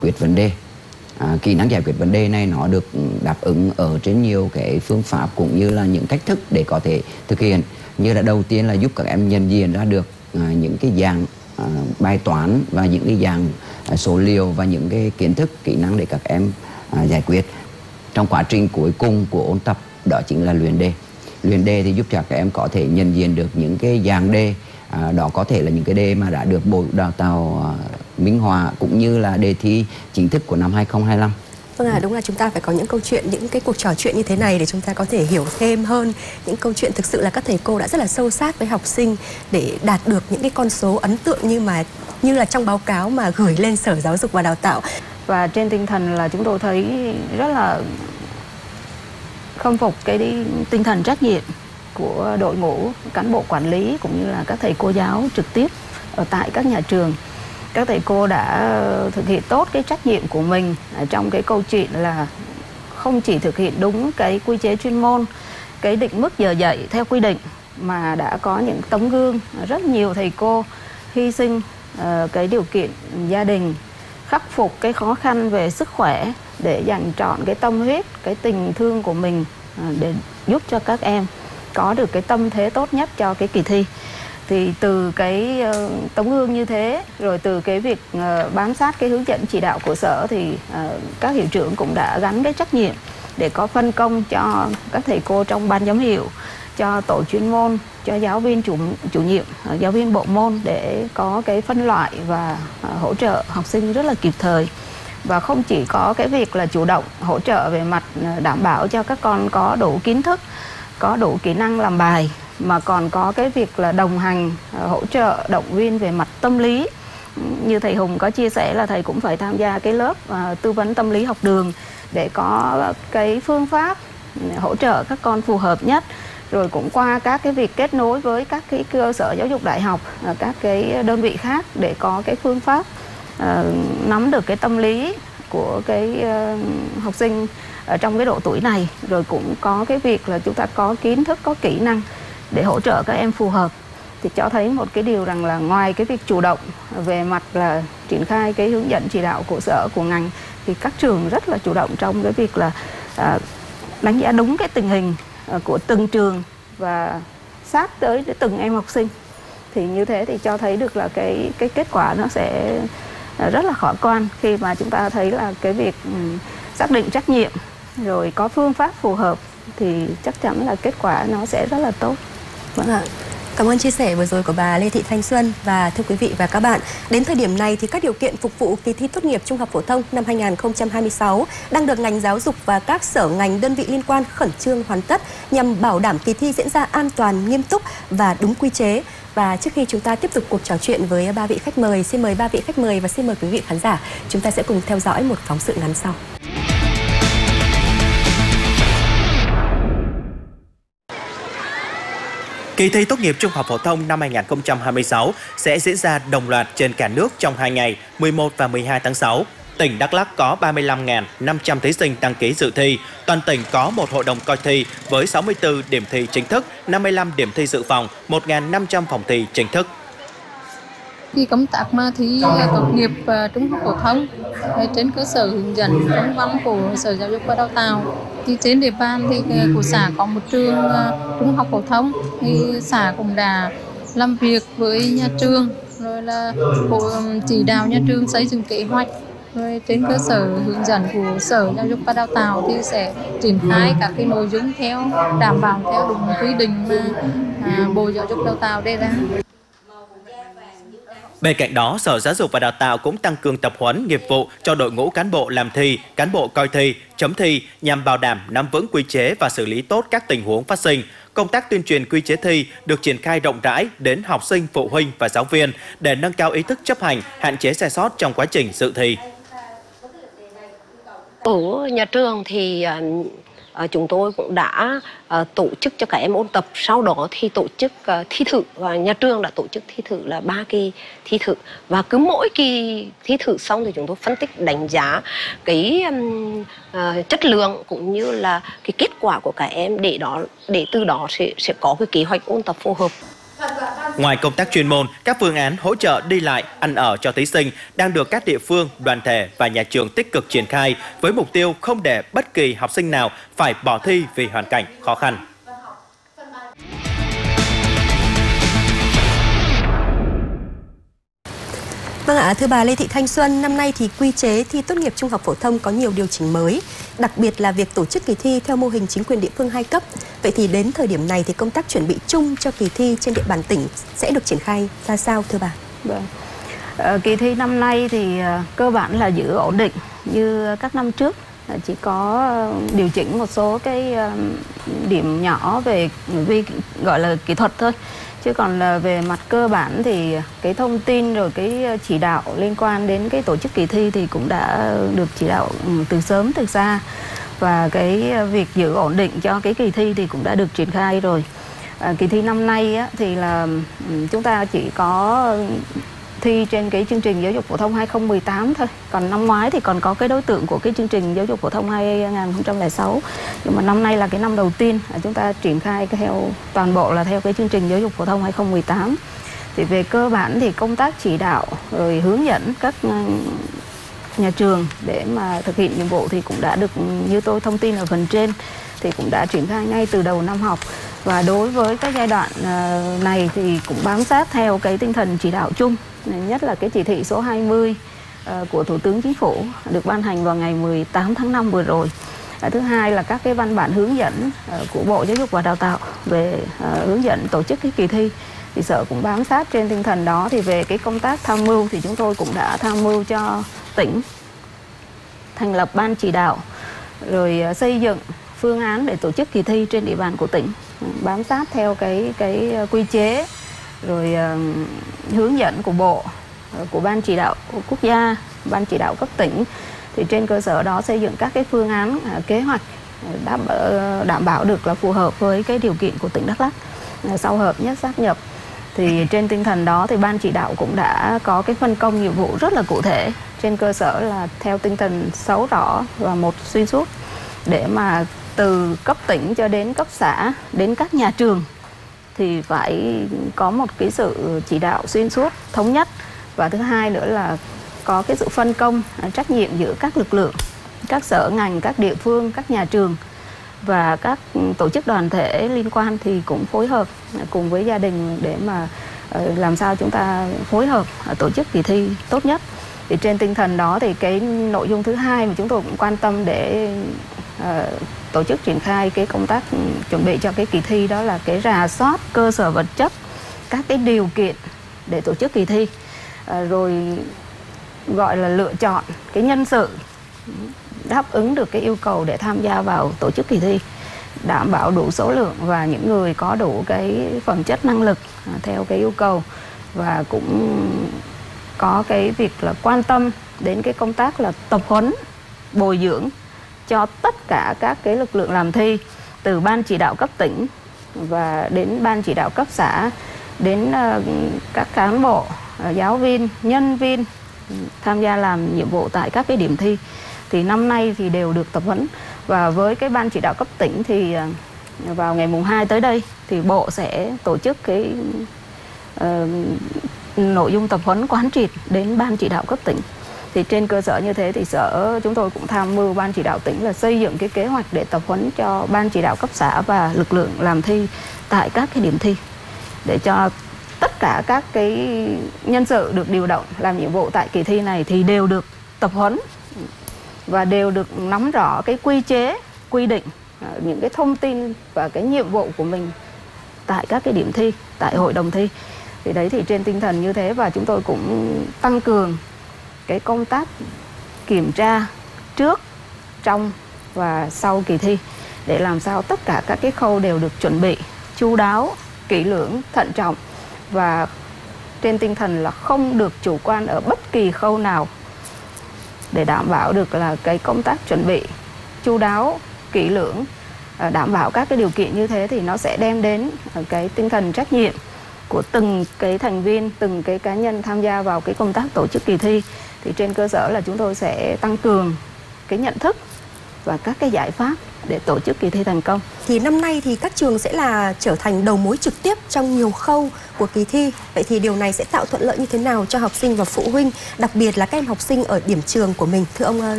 quyết vấn đề. Kỹ năng giải quyết vấn đề này nó được đáp ứng ở trên nhiều cái phương pháp cũng như là những cách thức để có thể thực hiện. Như là đầu tiên là giúp các em nhận diện ra được những cái dạng bài toán và những cái dạng số liệu và những cái kiến thức, kỹ năng để các em giải quyết. Trong quá trình cuối cùng của ôn tập đó chính là luyện đề. Luyện đề thì giúp cho các em có thể nhận diện được những cái dạng đề, đó có thể là những cái đề mà đã được Bộ Đào tạo minh họa cũng như là đề thi chính thức của năm 2025. Vâng ạ, đúng là chúng ta phải có những câu chuyện, những cái cuộc trò chuyện như thế này để chúng ta có thể hiểu thêm hơn những câu chuyện thực sự là các thầy cô đã rất là sâu sát với học sinh để đạt được những cái con số ấn tượng như là trong báo cáo mà gửi lên Sở Giáo dục và Đào tạo. Và trên tinh thần là chúng tôi thấy rất là khâm phục cái tinh thần trách nhiệm của đội ngũ cán bộ quản lý cũng như là các thầy cô giáo trực tiếp ở tại các nhà trường. Các thầy cô đã thực hiện tốt cái trách nhiệm của mình trong cái câu chuyện là không chỉ thực hiện đúng cái quy chế chuyên môn, cái định mức giờ dạy theo quy định, mà đã có những tấm gương rất nhiều thầy cô hy sinh cái điều kiện gia đình, khắc phục cái khó khăn về sức khỏe để dành trọn cái tâm huyết, cái tình thương của mình để giúp cho các em có được cái tâm thế tốt nhất cho cái kỳ thi. Thì từ cái tấm gương như thế, rồi từ cái việc bám sát cái hướng dẫn chỉ đạo của Sở thì các hiệu trưởng cũng đã gắn cái trách nhiệm để có phân công cho các thầy cô trong ban giám hiệu, cho tổ chuyên môn, cho giáo viên chủ nhiệm, giáo viên bộ môn để có cái phân loại và hỗ trợ học sinh rất là kịp thời. Và không chỉ có cái việc là chủ động hỗ trợ về mặt đảm bảo cho các con có đủ kiến thức, có đủ kỹ năng làm bài, mà còn có cái việc là đồng hành, hỗ trợ, động viên về mặt tâm lý. Như thầy Hùng có chia sẻ là thầy cũng phải tham gia cái lớp tư vấn tâm lý học đường để có cái phương pháp hỗ trợ các con phù hợp nhất. Rồi cũng qua các cái việc kết nối với các cái cơ sở giáo dục đại học, các cái đơn vị khác để có cái phương pháp nắm được cái tâm lý của cái học sinh ở trong cái độ tuổi này. Rồi cũng có cái việc là chúng ta có kiến thức, có kỹ năng để hỗ trợ các em phù hợp. Thì cho thấy một cái điều rằng là ngoài cái việc chủ động về mặt là triển khai cái hướng dẫn chỉ đạo của Sở, của ngành, thì các trường rất là chủ động trong cái việc là đánh giá đúng cái tình hình của từng trường và sát tới từng em học sinh. Thì như thế thì cho thấy được là cái kết quả nó sẽ rất là khả quan khi mà chúng ta thấy là cái việc xác định trách nhiệm rồi có phương pháp phù hợp thì chắc chắn là kết quả nó sẽ rất là tốt. Vâng ạ. Cảm ơn chia sẻ vừa rồi của bà Lê Thị Thanh Xuân. Và thưa quý vị và các bạn, đến thời điểm này thì các điều kiện phục vụ kỳ thi tốt nghiệp trung học phổ thông năm 2026 đang được ngành giáo dục và các sở ngành đơn vị liên quan khẩn trương hoàn tất nhằm bảo đảm kỳ thi diễn ra an toàn, nghiêm túc và đúng quy chế. Và trước khi chúng ta tiếp tục cuộc trò chuyện với ba vị khách mời, xin mời ba vị khách mời và xin mời quý vị khán giả, chúng ta sẽ cùng theo dõi một phóng sự ngắn sau. Kỳ thi tốt nghiệp trung học phổ thông năm 2026 sẽ diễn ra đồng loạt trên cả nước trong 2 ngày 11 và 12 tháng 6. Tỉnh Đắk Lắk có 35.500 thí sinh đăng ký dự thi. Toàn tỉnh có một hội đồng coi thi với 64 điểm thi chính thức, 55 điểm thi dự phòng, 1.500 phòng thi chính thức. Khi công tác mà thi tốt nghiệp trung học phổ thông trên cơ sở hướng dẫn công văn của Sở Giáo dục và Đào tạo thì trên địa bàn thì của xã có một trường trung học phổ thông, thì xã cũng đã làm việc với nhà trường rồi là bộ chỉ đạo nhà trường xây dựng kế hoạch, rồi trên cơ sở hướng dẫn của Sở Giáo dục và Đào tạo thì sẽ triển khai các cái nội dung theo đảm bảo theo đúng quy định mà Bộ Giáo dục Đào tạo đề ra. Bên cạnh đó, Sở Giáo dục và Đào tạo cũng tăng cường tập huấn nghiệp vụ cho đội ngũ cán bộ làm thi, cán bộ coi thi, chấm thi nhằm bảo đảm nắm vững quy chế và xử lý tốt các tình huống phát sinh. Công tác tuyên truyền quy chế thi được triển khai rộng rãi đến học sinh, phụ huynh và giáo viên để nâng cao ý thức chấp hành, hạn chế sai sót trong quá trình dự thi. Ở nhà trường thì chúng tôi cũng đã tổ chức cho các em ôn tập, sau đó thì tổ chức thi thử, và nhà trường đã tổ chức thi thử là 3 kỳ thi thử, và cứ mỗi kỳ thi thử xong thì chúng tôi phân tích đánh giá cái chất lượng cũng như là cái kết quả của các em để từ đó sẽ có cái kế hoạch ôn tập phù hợp. Ngoài công tác chuyên môn, các phương án hỗ trợ đi lại, ăn ở cho thí sinh đang được các địa phương, đoàn thể và nhà trường tích cực triển khai với mục tiêu không để bất kỳ học sinh nào phải bỏ thi vì hoàn cảnh khó khăn. Vâng ạ, thưa bà Lê Thị Thanh Xuân, năm nay thì quy chế thi tốt nghiệp trung học phổ thông có nhiều điều chỉnh mới, đặc biệt là việc tổ chức kỳ thi theo mô hình chính quyền địa phương 2 cấp. Vậy thì đến thời điểm này thì công tác chuẩn bị chung cho kỳ thi trên địa bàn tỉnh sẽ được triển khai ra sao thưa bà? Vâng. Kỳ thi năm nay thì cơ bản là giữ ổn định như các năm trước, chỉ có điều chỉnh một số cái điểm nhỏ về gọi là kỹ thuật thôi. Chứ còn là về mặt cơ bản thì cái thông tin rồi cái chỉ đạo liên quan đến cái tổ chức kỳ thi thì cũng đã được chỉ đạo từ sớm từ xa. Và cái việc giữ ổn định cho cái kỳ thi thì cũng đã được triển khai rồi. Kỳ thi năm nay á, thì là chúng ta chỉ có thi trên cái chương trình giáo dục phổ thông 2018 thôi. Còn năm ngoái thì còn có cái đối tượng của cái chương trình giáo dục phổ thông 2006. Nhưng mà năm nay là cái năm đầu tiên chúng ta triển khai theo toàn bộ là theo cái chương trình giáo dục phổ thông 2018. Thì về cơ bản thì công tác chỉ đạo rồi hướng dẫn các nhà trường để mà thực hiện nhiệm vụ thì cũng đã được, như tôi thông tin ở phần trên, thì cũng đã triển khai ngay từ đầu năm học. Và đối với các giai đoạn này thì cũng bám sát theo cái tinh thần chỉ đạo chung, nhất là cái chỉ thị số 20 của Thủ tướng Chính phủ được ban hành vào ngày 18 tháng 5 vừa rồi. Thứ hai là các cái văn bản hướng dẫn của Bộ Giáo dục và Đào tạo về hướng dẫn tổ chức cái kỳ thi. Thì Sở cũng bám sát trên tinh thần đó. Thì về cái công tác tham mưu thì chúng tôi cũng đã tham mưu cho tỉnh thành lập ban chỉ đạo, rồi xây dựng phương án để tổ chức kỳ thi trên địa bàn của tỉnh, bám sát theo cái quy chế rồi hướng dẫn của Bộ, của Ban chỉ đạo quốc gia, Ban chỉ đạo cấp tỉnh. Thì trên cơ sở đó xây dựng các cái phương án kế hoạch đảm bảo được là phù hợp với cái điều kiện của tỉnh Đắk Lắk sau hợp nhất sát nhập. Thì trên tinh thần đó thì Ban chỉ đạo cũng đã có cái phân công nhiệm vụ rất là cụ thể, trên cơ sở là theo tinh thần 6 rõ và 1 xuyên suốt, để mà từ cấp tỉnh cho đến cấp xã đến các nhà trường thì phải có một cái sự chỉ đạo xuyên suốt, thống nhất. Và thứ hai nữa là có cái sự phân công trách nhiệm giữa các lực lượng, các sở ngành, các địa phương, các nhà trường và các tổ chức đoàn thể liên quan thì cũng phối hợp cùng với gia đình để mà làm sao chúng ta phối hợp tổ chức kỳ thi tốt nhất. Thì trên tinh thần đó thì cái nội dung thứ hai mà chúng tôi cũng quan tâm để tổ chức triển khai cái công tác chuẩn bị cho cái kỳ thi, đó là cái rà soát cơ sở vật chất, các cái điều kiện để tổ chức kỳ thi, rồi gọi là lựa chọn cái nhân sự đáp ứng được cái yêu cầu để tham gia vào tổ chức kỳ thi, đảm bảo đủ số lượng và những người có đủ cái phẩm chất năng lực theo cái yêu cầu. Và cũng có cái việc là quan tâm đến cái công tác là tập huấn, bồi dưỡng cho tất cả các cái lực lượng làm thi, từ Ban chỉ đạo cấp tỉnh và đến Ban chỉ đạo cấp xã, đến các cán bộ, giáo viên, nhân viên tham gia làm nhiệm vụ tại các cái điểm thi. Thì năm nay thì đều được tập huấn. Và với cái Ban chỉ đạo cấp tỉnh thì vào ngày mùng 2 tới đây thì Bộ sẽ tổ chức cái nội dung tập huấn quán triệt đến Ban chỉ đạo cấp tỉnh. Thì trên cơ sở như thế thì Sở chúng tôi cũng tham mưu Ban chỉ đạo tỉnh là xây dựng cái kế hoạch để tập huấn cho Ban chỉ đạo cấp xã và lực lượng làm thi tại các cái điểm thi, để cho tất cả các cái nhân sự được điều động làm nhiệm vụ tại kỳ thi này thì đều được tập huấn và đều được nắm rõ cái quy chế, quy định, những cái thông tin và cái nhiệm vụ của mình tại các cái điểm thi, tại hội đồng thi. Thì đấy, thì trên tinh thần như thế, và chúng tôi cũng tăng cường cái công tác kiểm tra trước, trong và sau kỳ thi, để làm sao tất cả các cái khâu đều được chuẩn bị chu đáo, kỹ lưỡng, thận trọng, và trên tinh thần là không được chủ quan ở bất kỳ khâu nào, để đảm bảo được là cái công tác chuẩn bị chu đáo, kỹ lưỡng, đảm bảo các cái điều kiện như thế thì nó sẽ đem đến cái tinh thần trách nhiệm của từng cái thành viên, từng cái cá nhân tham gia vào cái công tác tổ chức kỳ thi. Thì trên cơ sở là chúng tôi sẽ tăng cường cái nhận thức và các cái giải pháp để tổ chức kỳ thi thành công. Thì năm nay thì các trường sẽ là trở thành đầu mối trực tiếp trong nhiều khâu của kỳ thi. Vậy thì điều này sẽ tạo thuận lợi như thế nào cho học sinh và phụ huynh, đặc biệt là các em học sinh ở điểm trường của mình, thưa ông